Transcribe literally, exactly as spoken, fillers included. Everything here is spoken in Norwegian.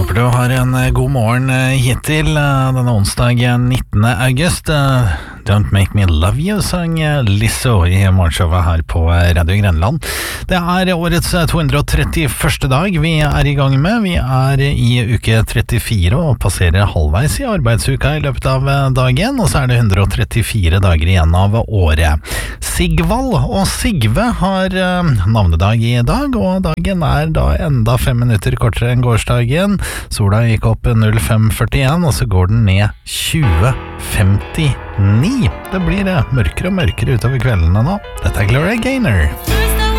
Håper du har en god morgen hittil denne onsdag nittende august. Don't Make Me Love You sang Lizzo i morgenshowet her på Radio Grenland. Det er årets to hundre og trettiførste dag vi er i gang med. Vi er i uke trettifire og passerer halvveis i arbeidsuka i løpet av dagen, og så er det hundre og trettifire dager igjen av året. Sigvald og Sigve har navnedag i dag, og dagen er da enda fem minutter kortere enn gårsdagen. Sola gikk opp null fem førtien, og så går den ned tjue femtini. Det blir mørkere og mørkere utover kveldene nå. Dette er Gloria Gaynor.